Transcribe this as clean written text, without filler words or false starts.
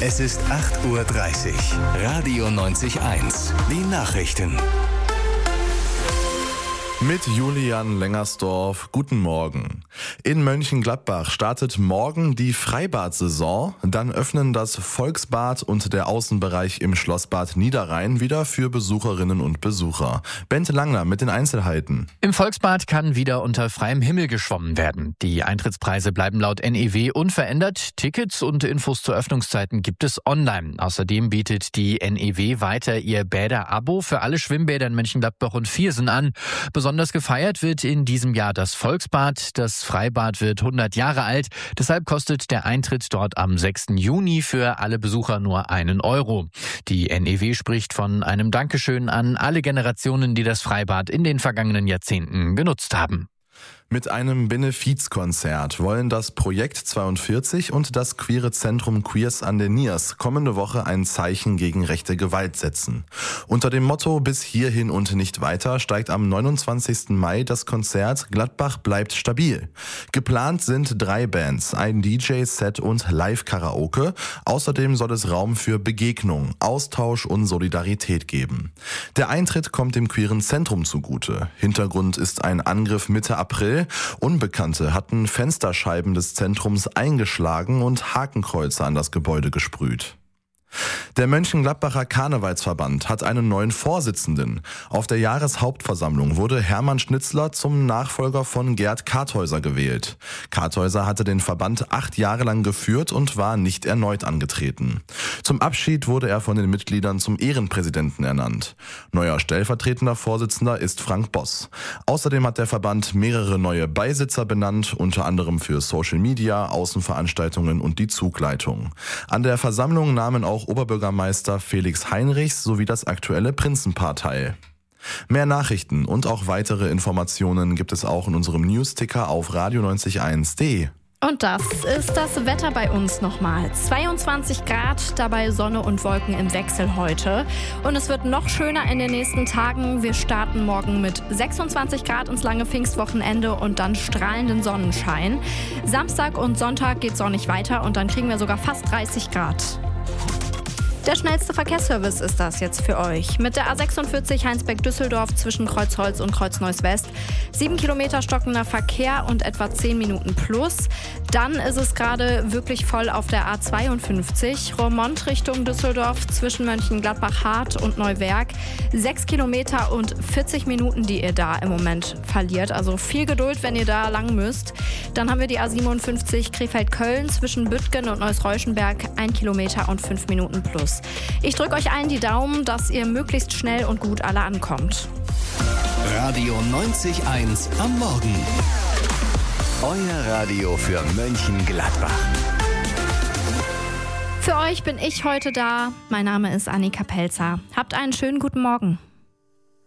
Es ist 8:30 Uhr. Radio 90.1. Die Nachrichten. Mit Julian Lengersdorf, guten Morgen. In Mönchengladbach startet morgen die Freibad-Saison. Dann öffnen das Volksbad und der Außenbereich im Schlossbad Niederrhein wieder für Besucherinnen und Besucher. Bente Langner mit den Einzelheiten. Im Volksbad kann wieder unter freiem Himmel geschwommen werden. Die Eintrittspreise bleiben laut NEW unverändert. Tickets und Infos zu Öffnungszeiten gibt es online. Außerdem bietet die NEW weiter ihr Bäder-Abo für alle Schwimmbäder in Mönchengladbach und Viersen an. Besonders gefeiert wird in diesem Jahr das Volksbad. Das Freibad wird 100 Jahre alt. Deshalb kostet der Eintritt dort am 6. Juni für alle Besucher nur €1. Die NEW spricht von einem Dankeschön an alle Generationen, die das Freibad in den vergangenen Jahrzehnten genutzt haben. Mit einem Benefizkonzert wollen das Projekt 42 und das queere Zentrum Queers an der Niers kommende Woche ein Zeichen gegen rechte Gewalt setzen. Unter dem Motto Bis hierhin und nicht weiter steigt am 29. Mai das Konzert Gladbach bleibt stabil. Geplant sind 3 Bands, ein DJ-Set und Live-Karaoke. Außerdem soll es Raum für Begegnung, Austausch und Solidarität geben. Der Eintritt kommt dem queeren Zentrum zugute. Hintergrund ist ein Angriff Mitte April. Unbekannte hatten Fensterscheiben des Zentrums eingeschlagen und Hakenkreuze an das Gebäude gesprüht. Der Mönchengladbacher Karnevalsverband hat einen neuen Vorsitzenden. Auf der Jahreshauptversammlung wurde Hermann Schnitzler zum Nachfolger von Gerd Karthäuser gewählt. Karthäuser hatte den Verband 8 Jahre lang geführt und war nicht erneut angetreten. Zum Abschied wurde er von den Mitgliedern zum Ehrenpräsidenten ernannt. Neuer stellvertretender Vorsitzender ist Frank Boss. Außerdem hat der Verband mehrere neue Beisitzer benannt, unter anderem für Social Media, Außenveranstaltungen und die Zugleitung. An der Versammlung nahmen auch Oberbürgermeister Felix Heinrichs sowie das aktuelle Prinzenpaar teil. Mehr Nachrichten und auch weitere Informationen gibt es auch in unserem Newsticker auf radio90.1.de. Und das ist das Wetter bei uns nochmal. 22 Grad, dabei Sonne und Wolken im Wechsel heute. Und es wird noch schöner in den nächsten Tagen. Wir starten morgen mit 26 Grad ins lange Pfingstwochenende und dann strahlenden Sonnenschein. Samstag und Sonntag geht sonnig weiter und dann kriegen wir sogar fast 30 Grad. Der schnellste Verkehrsservice ist das jetzt für euch. Mit der A46 Heinsberg-Düsseldorf zwischen Kreuzholz und Kreuzneuß-West. 7 Kilometer stockender Verkehr und etwa 10 Minuten plus. Dann ist es gerade wirklich voll auf der A52. Roermond Richtung Düsseldorf zwischen Mönchengladbach-Hart und Neuwerk. 6 Kilometer und 40 Minuten, die ihr da im Moment verliert. Also viel Geduld, wenn ihr da lang müsst. Dann haben wir die A57 Krefeld-Köln zwischen Büttgen und Neuss-Reuschenberg. 1 Kilometer und 5 Minuten plus. Ich drücke euch allen die Daumen, dass ihr möglichst schnell und gut alle ankommt. Radio 90.1 am Morgen. Euer Radio für Mönchengladbach. Für euch bin ich heute da. Mein Name ist Annika Pelzer. Habt einen schönen guten Morgen.